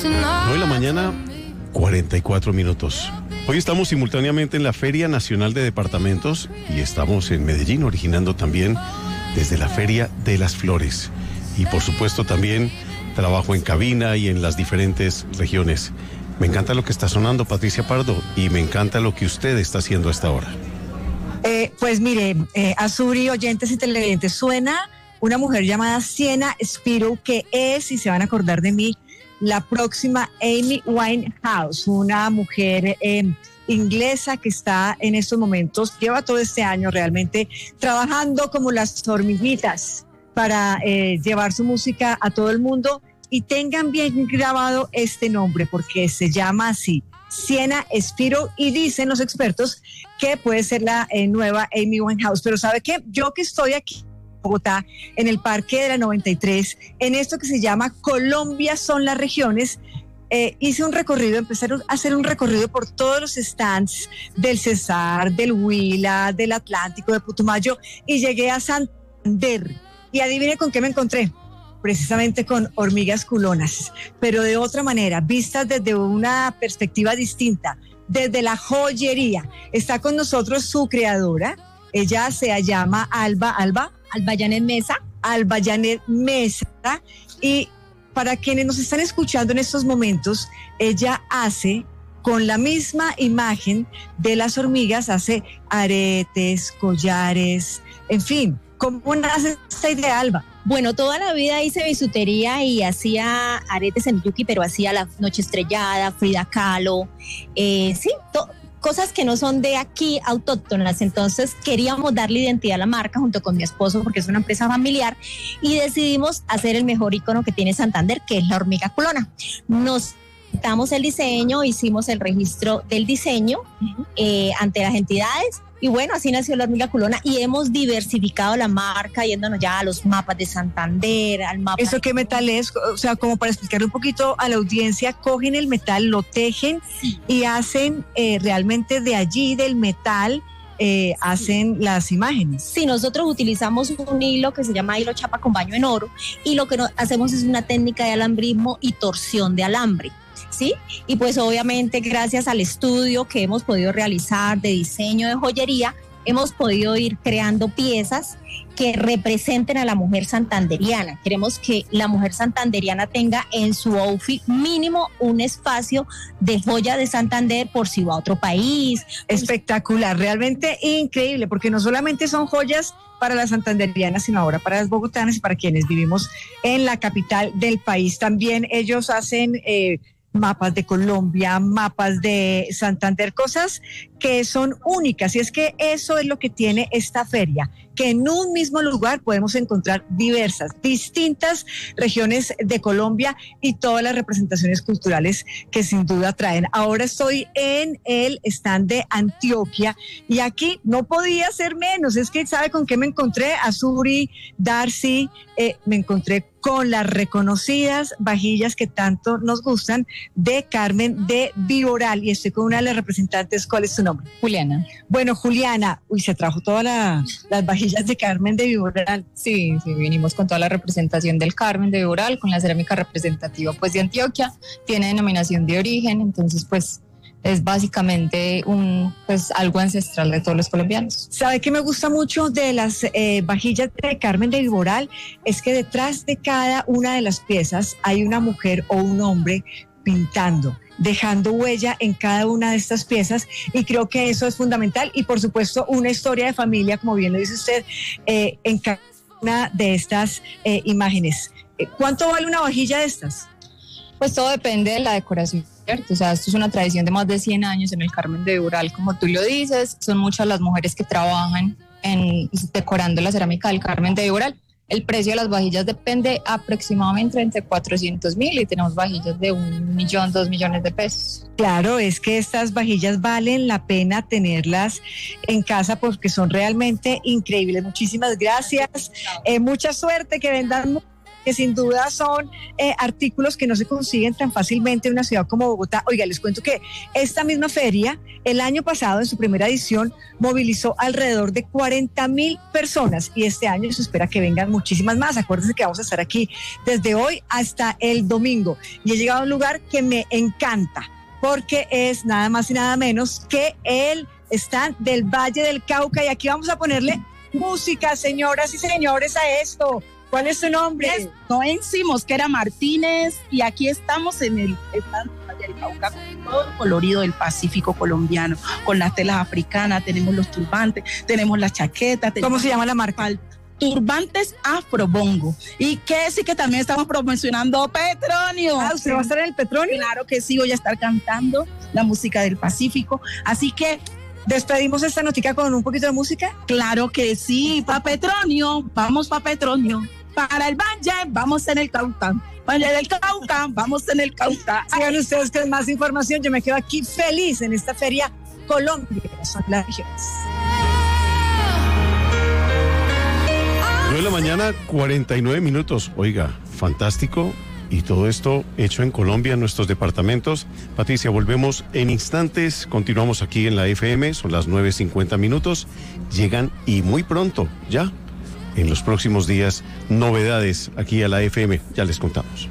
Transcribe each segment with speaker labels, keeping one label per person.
Speaker 1: 9 de la mañana, 44 minutos. Hoy estamos simultáneamente en la Feria Nacional de Departamentos y estamos en Medellín, originando también desde la Feria de las Flores. Y por supuesto también trabajo en cabina y en las diferentes regiones. Me encanta lo que está sonando, Patricia Pardo, y me encanta lo que usted está haciendo a esta hora.
Speaker 2: Pues mire, Azuri, oyentes y televidentes, suena una mujer llamada Sienna Spiro, que es, y se van a acordar de mí, la próxima Amy Winehouse, una mujer inglesa que está en estos momentos, lleva todo este año realmente trabajando como las hormiguitas para llevar su música a todo el mundo. Y tengan bien grabado este nombre porque se llama así, Sienna Spiro, y dicen los expertos que puede ser la nueva Amy Winehouse. Pero ¿sabe qué? Yo que estoy aquí Bogotá, en el Parque de la 93, en esto que se llama Colombia son las regiones, hice un recorrido, empecé a hacer un recorrido por todos los stands del Cesar, del Huila, del Atlántico, de Putumayo, y llegué a Santander. Y adivine con qué me encontré, precisamente con hormigas culonas, pero de otra manera, vistas desde una perspectiva distinta, desde la joyería. Está con nosotros su creadora, ella se llama Alba Janet Mesa, y para quienes nos están escuchando en estos momentos, ella hace con la misma imagen de las hormigas, hace aretes, collares, en fin. ¿Cómo nace esta idea, Alba?
Speaker 3: Bueno, toda la vida hice bisutería y hacía aretes en Yuki, pero hacía La Noche Estrellada, Frida Kahlo, cosas que no son de aquí, autóctonas. Entonces queríamos darle identidad a la marca junto con mi esposo porque es una empresa familiar y decidimos hacer el mejor icono que tiene Santander, que es la hormiga culona. Nos damos el diseño, hicimos el registro del diseño ante las entidades. Y bueno, así nació la hormiga culona y hemos diversificado la marca yéndonos ya a los mapas de Santander, al mapa.
Speaker 2: ¿Eso qué metal es? O sea, como para explicarle un poquito a la audiencia, cogen el metal, lo tejen y hacen realmente de allí, del metal, hacen las imágenes.
Speaker 3: Sí, nosotros utilizamos un hilo que se llama hilo chapa con baño en oro y lo que hacemos es una técnica de alambrismo y torsión de alambre. ¿Sí? Y pues obviamente gracias al estudio que hemos podido realizar de diseño de joyería, hemos podido ir creando piezas que representen a la mujer santanderiana. Queremos que la mujer santanderiana tenga en su outfit mínimo un espacio de joya de Santander por si va a otro país.
Speaker 2: Espectacular, realmente increíble, porque no solamente son joyas para las santanderianas, sino ahora para las bogotanas y para quienes vivimos en la capital del país. También ellos hacen mapas de Colombia, mapas de Santander, cosas que son únicas, y es que eso es lo que tiene esta feria, que en un mismo lugar podemos encontrar distintas regiones de Colombia y todas las representaciones culturales que sin duda traen. Ahora estoy en el stand de Antioquia y aquí no podía ser menos, es que ¿sabe con qué me encontré? Azuri, Darcy, me encontré con las reconocidas vajillas que tanto nos gustan de Carmen de Viboral, y estoy con una de las representantes. ¿Cuál es su nombre?
Speaker 4: Juliana.
Speaker 2: Bueno, Juliana, se trajo todas las vajillas de Carmen de Viboral.
Speaker 4: Sí, vinimos con toda la representación del Carmen de Viboral, con la cerámica representativa pues de Antioquia, tiene denominación de origen, entonces pues es básicamente algo ancestral de todos los colombianos.
Speaker 2: ¿Sabe qué me gusta mucho de las vajillas de Carmen de Viboral? Es que detrás de cada una de las piezas hay una mujer o un hombre pintando, dejando huella en cada una de estas piezas, y creo que eso es fundamental, y por supuesto una historia de familia, como bien lo dice usted, en cada una de estas imágenes. ¿Cuánto vale una vajilla de estas?
Speaker 4: Pues todo depende de la decoración, ¿cierto? O sea, esto es una tradición de más de 100 años en el Carmen de Viboral, como tú lo dices, son muchas las mujeres que trabajan decorando la cerámica del Carmen de Viboral. El precio de las vajillas depende aproximadamente entre 400,000 y tenemos vajillas de 1 millón, 2 millones de pesos.
Speaker 2: Claro, es que estas vajillas valen la pena tenerlas en casa porque son realmente increíbles. Muchísimas gracias. Mucha suerte, que vendan que sin duda son artículos que no se consiguen tan fácilmente en una ciudad como Bogotá. Oiga, les cuento que esta misma feria, el año pasado, en su primera edición, movilizó alrededor de 40,000 personas y este año se espera que vengan muchísimas más. Acuérdense que vamos a estar aquí desde hoy hasta el domingo y he llegado a un lugar que me encanta porque es nada más y nada menos que el stand del Valle del Cauca y aquí vamos a ponerle música, señoras y señores, a esto. ¿Cuál es su nombre?
Speaker 5: Noensi Mosquera Martínez y aquí estamos en el stand del Valle del Cauca con todo el colorido del Pacífico colombiano, con las telas africanas, tenemos los turbantes, tenemos las chaquetas.
Speaker 2: ¿Cómo se llama la marca?
Speaker 5: Turbantes Afrobongo. Y que sí que también estamos promocionando Petronio.
Speaker 2: Ah, ¿usted va a estar en el Petronio?
Speaker 5: Claro que sí, voy a estar cantando la música del Pacífico, así que
Speaker 2: ¿despedimos esta notica con un poquito de música?
Speaker 5: Claro que sí, pa' Petronio, vamos pa' Petronio. Para el Valle, vamos en el Cauca. Valle del Cauca, vamos en el Cauca.
Speaker 2: Sigan ustedes con más información. Yo me quedo aquí feliz en esta feria Colombia, son las regiones.
Speaker 1: 9 de la mañana, 49 minutos. Oiga, fantástico. Y todo esto hecho en Colombia, en nuestros departamentos. Patricia, volvemos en instantes. Continuamos aquí en la FM, son las 9:50 minutos. Llegan y muy pronto, ya, en los próximos días, novedades aquí a la FM. Ya les contamos.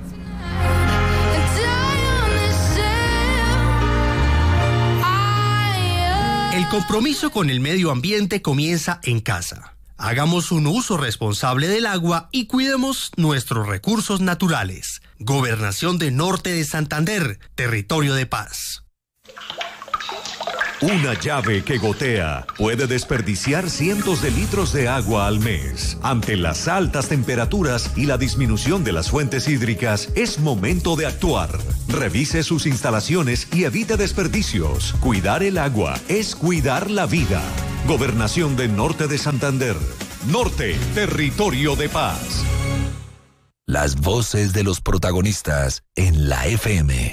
Speaker 6: El compromiso con el medio ambiente comienza en casa. Hagamos un uso responsable del agua y cuidemos nuestros recursos naturales. Gobernación de Norte de Santander, territorio de paz.
Speaker 7: Una llave que gotea puede desperdiciar cientos de litros de agua al mes. Ante las altas temperaturas y la disminución de las fuentes hídricas, es momento de actuar. Revise sus instalaciones y evite desperdicios. Cuidar el agua es cuidar la vida. Gobernación de Norte de Santander. Norte, territorio de paz.
Speaker 8: Las voces de los protagonistas en la FM.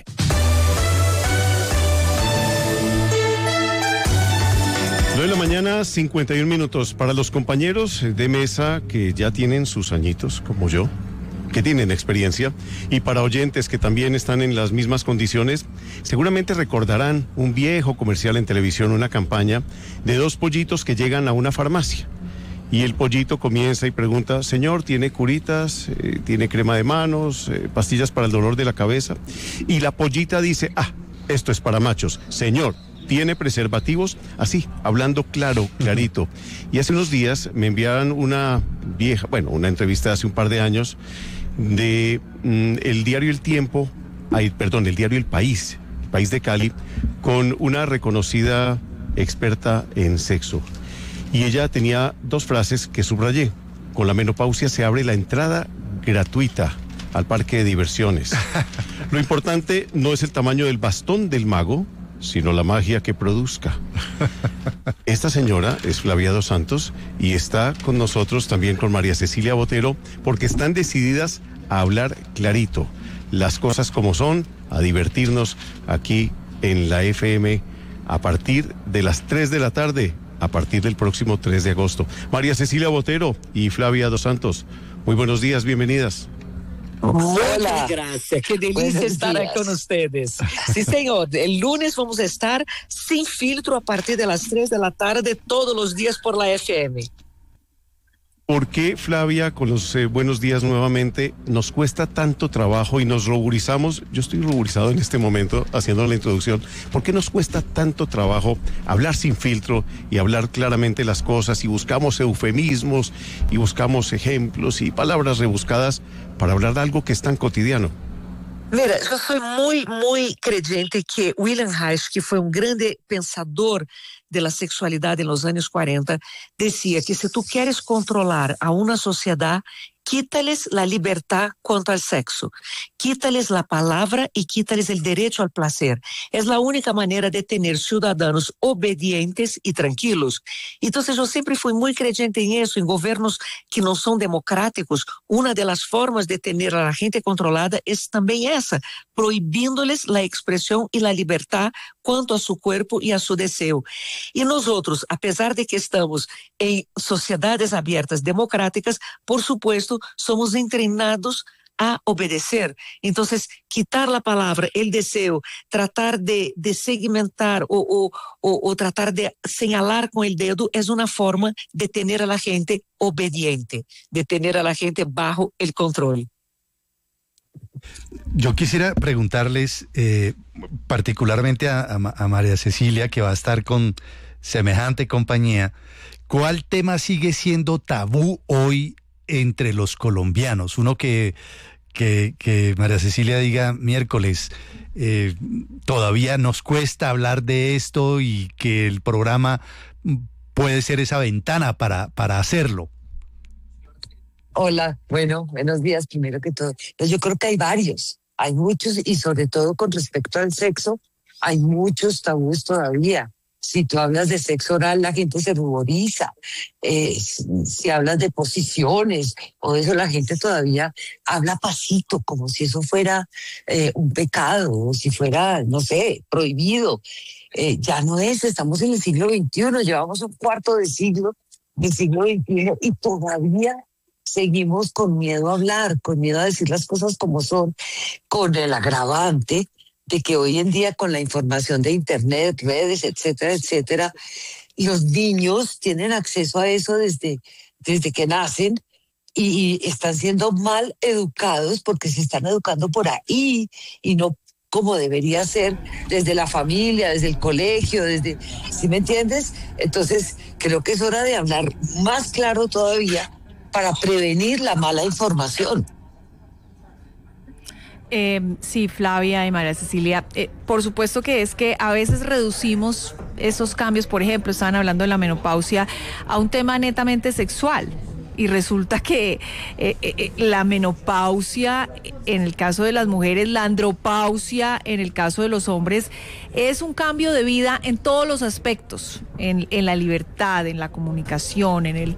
Speaker 1: De la mañana, 51 minutos. Para los compañeros de mesa que ya tienen sus añitos, como yo, que tienen experiencia, y para oyentes que también están en las mismas condiciones, seguramente recordarán un viejo comercial en televisión, una campaña de dos pollitos que llegan a una farmacia. Y el pollito comienza y pregunta: señor, ¿tiene curitas? ¿Tiene crema de manos? ¿Pastillas para el dolor de la cabeza? Y la pollita dice: esto es para machos. Señor, ¿tiene preservativos? Así, hablando claro, clarito. Y hace unos días me enviaron una entrevista hace un par de años de el diario El Tiempo, el diario El País de Cali, con una reconocida experta en sexo. Y ella tenía dos frases que subrayé. Con la menopausia se abre la entrada gratuita al parque de diversiones. Lo importante no es el tamaño del bastón del mago, sino la magia que produzca. Esta señora es Flavia Dos Santos y está con nosotros también con María Cecilia Botero, porque están decididas a hablar clarito, las cosas como son, a divertirnos aquí en la FM a partir de las 3 de la tarde, a partir del próximo 3 de agosto. María Cecilia Botero y Flavia Dos Santos, muy buenos días, bienvenidas.
Speaker 9: Hola, gracias, qué delicia estar aquí con ustedes. Sí, señor, el lunes vamos a estar sin filtro a partir de las 3 de la tarde todos los días por la FM.
Speaker 1: ¿Por qué, Flavia, con los buenos días nuevamente, nos cuesta tanto trabajo y nos ruborizamos? Yo estoy ruborizado en este momento haciendo la introducción. ¿Por qué nos cuesta tanto trabajo hablar sin filtro y hablar claramente las cosas y buscamos eufemismos y buscamos ejemplos y palabras rebuscadas para hablar de algo que es tan cotidiano?
Speaker 9: Mira, yo soy muy creyente que William Reich, que fue un grande pensador de la sexualidad en los años 40, decía que si tú quieres controlar a una sociedad, quítales la libertad contra el sexo, quítales la palabra y quítales el derecho al placer. Es la única manera de tener ciudadanos obedientes y tranquilos. Entonces yo siempre fui muy creyente en eso, en gobiernos que no son democráticos. Una de las formas de tener a la gente controlada es también esa, prohibiéndoles la expresión y la libertad cuanto a su cuerpo y a su deseo. Y nosotros, a pesar de que estamos en sociedades abiertas, democráticas, por supuesto, somos entrenados a obedecer. Entonces, quitar la palabra, el deseo, tratar de segmentar o tratar de señalar con el dedo es una forma de tener a la gente obediente, de tener a la gente bajo el control.
Speaker 10: Yo quisiera preguntarles particularmente a María Cecilia, que va a estar con semejante compañía, ¿cuál tema sigue siendo tabú hoy entre los colombianos? Uno que María Cecilia diga, miércoles, todavía nos cuesta hablar de esto y que el programa puede ser esa ventana para hacerlo.
Speaker 11: Hola, bueno, buenos días primero que todo. Pues yo creo que hay muchos y sobre todo con respecto al sexo, hay muchos tabúes todavía. Si tú hablas de sexo oral, la gente se ruboriza. Si hablas de posiciones o eso, la gente todavía habla pasito, como si eso fuera un pecado o si fuera, no sé, prohibido. Ya no es, estamos en el siglo XXI, llevamos un cuarto de siglo del siglo XXI y todavía seguimos con miedo a hablar, con miedo a decir las cosas como son, con el agravante de que hoy en día con la información de internet, redes, etcétera, etcétera, los niños tienen acceso a eso desde que nacen y están siendo mal educados porque se están educando por ahí y no como debería ser desde la familia, desde el colegio, ¿sí me entiendes? Entonces creo que es hora de hablar más claro todavía para prevenir la mala información.
Speaker 12: Sí, Flavia y María Cecilia, por supuesto que es que a veces reducimos esos cambios, por ejemplo, estaban hablando de la menopausia, a un tema netamente sexual. Y resulta que la menopausia, en el caso de las mujeres, la andropausia, en el caso de los hombres, es un cambio de vida en todos los aspectos, en la libertad, en la comunicación, en el